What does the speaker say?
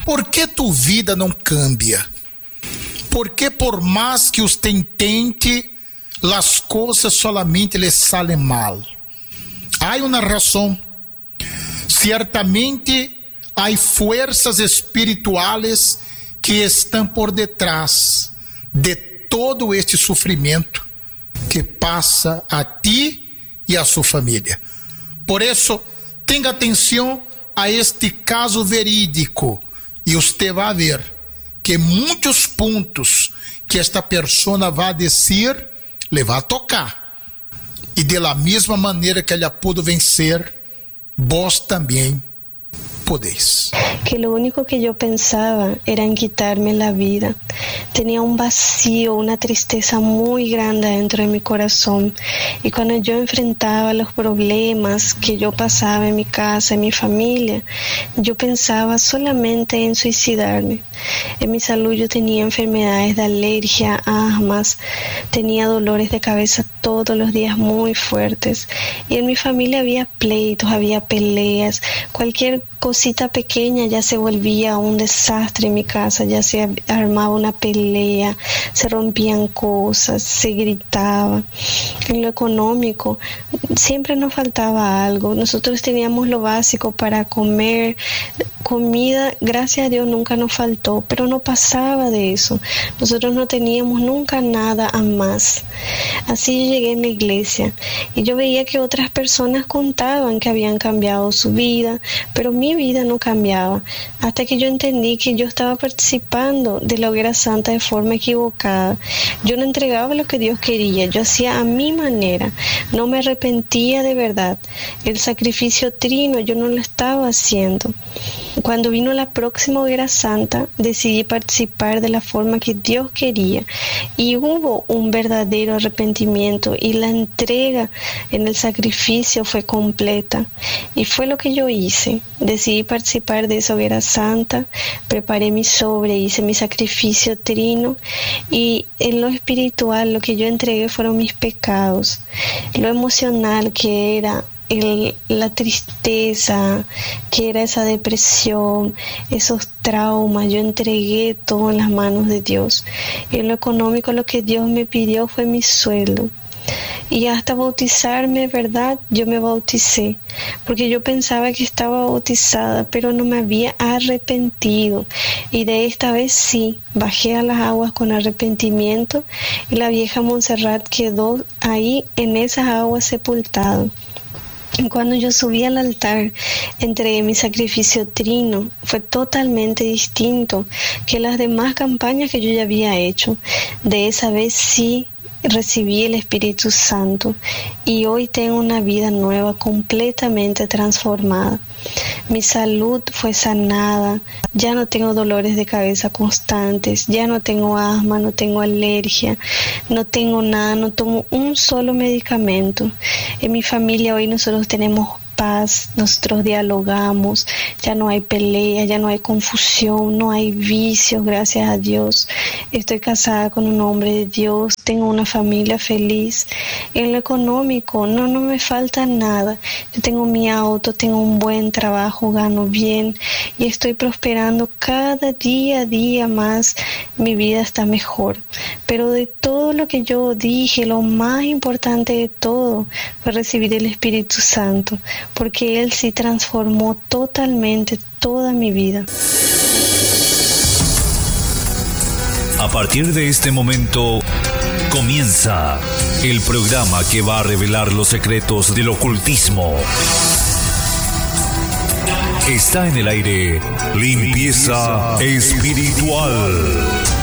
¿Por qué tu vida no cambia? ¿Por qué por más que usted intente, las cosas solamente le salen mal? Hay una razón. Ciertamente hay fuerzas espirituales que están por detrás de todo este sufrimiento que pasa a ti y a su familia. Por eso, tenga atención a este caso verídico y usted va a ver que muchos puntos que esta persona va a decir le va a tocar. Y de la misma manera que ella pudo vencer, vos también podéis. Que lo único que yo pensaba era en quitarme la vida. Tenía un vacío, una tristeza muy grande dentro de mi corazón. Y cuando yo enfrentaba los problemas que yo pasaba en mi casa, en mi familia, yo pensaba solamente en suicidarme. En mi salud yo tenía enfermedades de alergia, asmas, tenía dolores de cabeza todos los días muy fuertes. Y en mi familia había pleitos, había peleas, cualquier cosita pequeña ya se volvía un desastre en mi casa, ya se armaba una pelea, se rompían cosas, se gritaba. En lo económico siempre nos faltaba algo. Nosotros teníamos lo básico para comer, comida, gracias a Dios nunca nos faltó, pero no pasaba de eso. Nosotros no teníamos nunca nada a más. Así yo llegué en la iglesia y yo veía que otras personas contaban que habían cambiado su vida, pero mi vida no cambiaba, hasta que yo entendí que yo estaba participando de la hoguera santa de forma equivocada. Yo no entregaba lo que Dios quería, yo hacía a mi manera, no me arrepentía de verdad. El sacrificio trino yo no lo estaba haciendo. Cuando vino la próxima hoguera santa, decidí participar de la forma que Dios quería y hubo un verdadero arrepentimiento y la entrega en el sacrificio fue completa. Y fue lo que yo hice. Decidí participar de esa hoguera santa, preparé mi sobre, hice mi sacrificio trino y en lo espiritual lo que yo entregué fueron mis pecados. Lo emocional que era la tristeza, que era esa depresión, esos traumas, yo entregué todo en las manos de Dios. Y en lo económico lo que Dios me pidió fue mi sueldo. Y hasta bautizarme, ¿verdad? Yo me bauticé, porque yo pensaba que estaba bautizada, pero no me había arrepentido. Y de esta vez sí, bajé a las aguas con arrepentimiento y la vieja Montserrat quedó ahí en esas aguas sepultada. Cuando yo subí al altar, entregué mi sacrificio trino. Fue totalmente distinto que las demás campañas que yo ya había hecho. De esa vez sí recibí el Espíritu Santo y hoy tengo una vida nueva completamente transformada. Mi salud fue sanada, ya no tengo dolores de cabeza constantes, ya no tengo asma, no tengo alergia, no tengo nada, no tomo un solo medicamento. En mi familia hoy nosotros tenemos paz, nosotros dialogamos, ya no hay pelea, ya no hay confusión, no hay vicios, gracias a Dios. Estoy casada con un hombre de Dios, tengo una familia feliz. En lo económico no me falta nada. Yo tengo mi auto, tengo un buen trabajo, gano bien y estoy prosperando cada día más. Mi vida está mejor. Pero de todo lo que yo dije, lo más importante de todo fue recibir el Espíritu Santo, porque Él sí transformó totalmente toda mi vida. A partir de este momento comienza el programa que va a revelar los secretos del ocultismo. Está en el aire Limpieza Espiritual.